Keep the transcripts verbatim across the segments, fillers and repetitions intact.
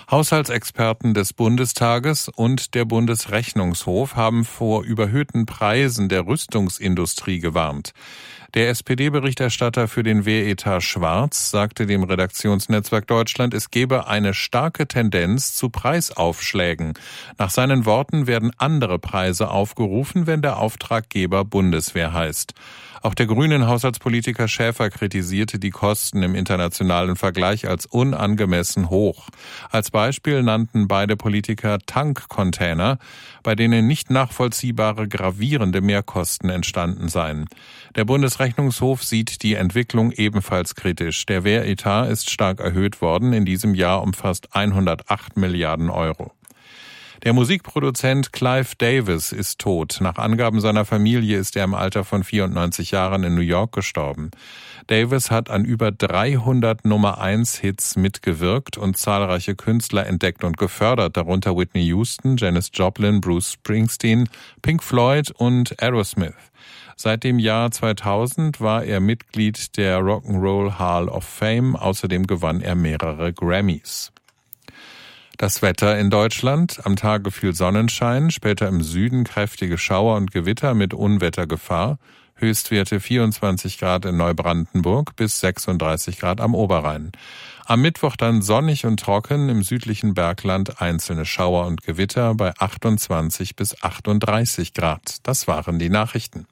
Haushaltsexperten des Bundestages und der Bundesrechnungshof haben vor überhöhten Preisen der Rüstungsindustrie gewarnt. Der S P D-Berichterstatter für den Wehretat Schwarz sagte dem Redaktionsnetzwerk Deutschland, es gebe eine starke Tendenz zu Preisaufschlägen. Nach seinen Worten werden andere Preise aufgerufen, wenn der Auftraggeber Bundeswehr heißt. Auch der grünen Haushaltspolitiker Schäfer kritisierte die Kosten im internationalen Vergleich als unangemessen hoch. Als Beispiel nannten beide Politiker Tankcontainer, bei denen nicht nachvollziehbare gravierende Mehrkosten entstanden seien. Der Bundesrechnungshof sieht die Entwicklung ebenfalls kritisch. Der Wehretat ist stark erhöht worden, in diesem Jahr um fast hundertacht Milliarden Euro. Der Musikproduzent Clive Davis ist tot. Nach Angaben seiner Familie ist er im Alter von vierundneunzig Jahren in New York gestorben. Davis hat an über dreihundert Nummer-eins-Hits mitgewirkt und zahlreiche Künstler entdeckt und gefördert, darunter Whitney Houston, Janis Joplin, Bruce Springsteen, Pink Floyd und Aerosmith. Seit dem Jahr zweitausend war er Mitglied der Rock'n'Roll Hall of Fame. Außerdem gewann er mehrere Grammys. Das Wetter in Deutschland: am Tage viel Sonnenschein, später im Süden kräftige Schauer und Gewitter mit Unwettergefahr. Höchstwerte vierundzwanzig Grad in Neubrandenburg bis sechsunddreißig Grad am Oberrhein. Am Mittwoch dann sonnig und trocken, im südlichen Bergland einzelne Schauer und Gewitter bei achtundzwanzig bis achtunddreißig Grad. Das waren die Nachrichten.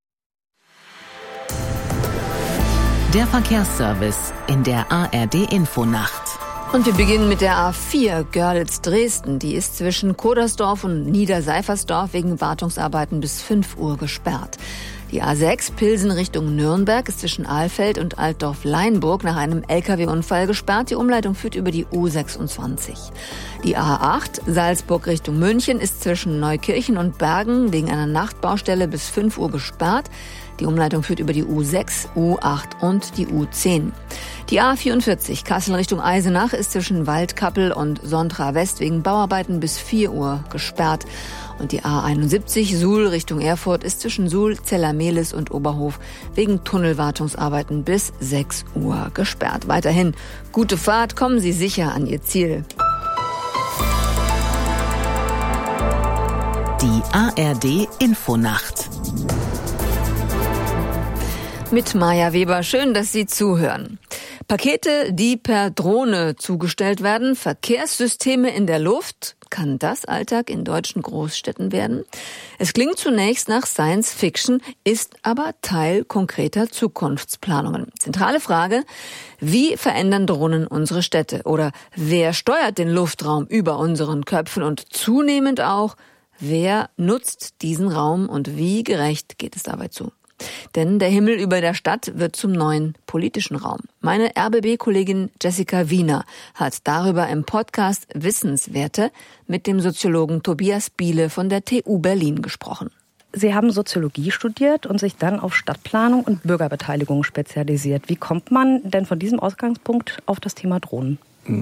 Der Verkehrsservice in der A R D-Infonacht. Und wir beginnen mit der A vier Görlitz-Dresden. Die ist zwischen Kodersdorf und Niederseifersdorf wegen Wartungsarbeiten bis fünf Uhr gesperrt. Die A sechs Pilsen Richtung Nürnberg ist zwischen Ahlfeld und Altdorf-Leinburg nach einem L K W-Unfall gesperrt. Die Umleitung führt über die U sechsundzwanzig. Die A acht Salzburg Richtung München ist zwischen Neukirchen und Bergen wegen einer Nachtbaustelle bis fünf Uhr gesperrt. Die Umleitung führt über die U sechs, U acht und die U zehn. Die A vierundvierzig Kassel Richtung Eisenach ist zwischen Waldkappel und Sontra West wegen Bauarbeiten bis vier Uhr gesperrt. Und die A einundsiebzig Suhl Richtung Erfurt ist zwischen Suhl, Zellermehlis und Oberhof wegen Tunnelwartungsarbeiten bis sechs Uhr gesperrt. Weiterhin gute Fahrt, kommen Sie sicher an Ihr Ziel. Die A R D-Infonacht. Mit Maja Weber, schön, dass Sie zuhören. Pakete, die per Drohne zugestellt werden, Verkehrssysteme in der Luft. Kann das Alltag in deutschen Großstädten werden? Es klingt zunächst nach Science Fiction, ist aber Teil konkreter Zukunftsplanungen. Zentrale Frage: Wie verändern Drohnen unsere Städte? Oder wer steuert den Luftraum über unseren Köpfen? Und zunehmend auch, wer nutzt diesen Raum und wie gerecht geht es dabei zu? Denn der Himmel über der Stadt wird zum neuen politischen Raum. Meine R B B-Kollegin Jessica Wiener hat darüber im Podcast Wissenswerte mit dem Soziologen Tobias Biele von der T U Berlin gesprochen. Sie haben Soziologie studiert und sich dann auf Stadtplanung und Bürgerbeteiligung spezialisiert. Wie kommt man denn von diesem Ausgangspunkt auf das Thema Drohnen?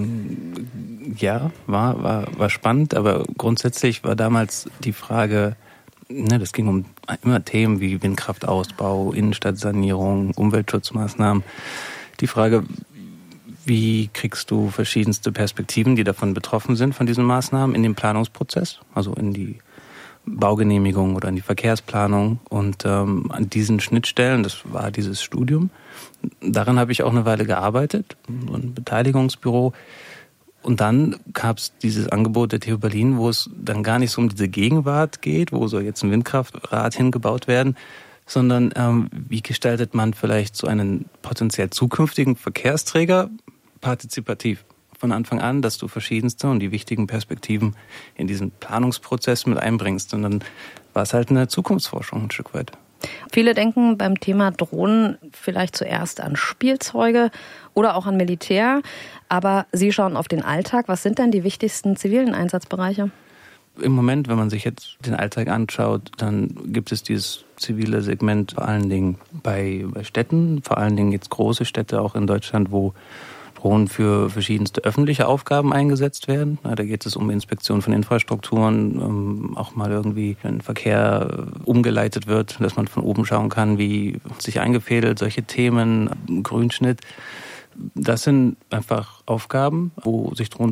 Ja, war, war, war spannend, aber grundsätzlich war damals die Frage, Ne, das ging um immer Themen wie Windkraftausbau, Innenstadtsanierung, Umweltschutzmaßnahmen. Die Frage, wie kriegst du verschiedenste Perspektiven, die davon betroffen sind, von diesen Maßnahmen, in den Planungsprozess, also in die Baugenehmigung oder in die Verkehrsplanung. Und ähm, an diesen Schnittstellen, das war dieses Studium, daran habe ich auch eine Weile gearbeitet, so ein Beteiligungsbüro. Und dann gab es dieses Angebot der T U Berlin, wo es dann gar nicht so um diese Gegenwart geht, wo soll jetzt ein Windkraftrad hingebaut werden, sondern ähm, wie gestaltet man vielleicht so einen potenziell zukünftigen Verkehrsträger partizipativ von Anfang an, dass du verschiedenste und die wichtigen Perspektiven in diesen Planungsprozess mit einbringst. Und dann war es halt eine Zukunftsforschung ein Stück weit. Viele denken beim Thema Drohnen vielleicht zuerst an Spielzeuge oder auch an Militär, aber Sie schauen auf den Alltag. Was sind denn die wichtigsten zivilen Einsatzbereiche? Im Moment, wenn man sich jetzt den Alltag anschaut, dann gibt es dieses zivile Segment vor allen Dingen bei, bei Städten, vor allen Dingen jetzt große Städte auch in Deutschland, wo Drohnen für verschiedenste öffentliche Aufgaben eingesetzt werden. Da geht es um Inspektion von Infrastrukturen, auch mal irgendwie, wenn Verkehr umgeleitet wird, dass man von oben schauen kann, wie sich eingefädelt, solche Themen, Grünschnitt. Das sind einfach Aufgaben, wo sich Drohnen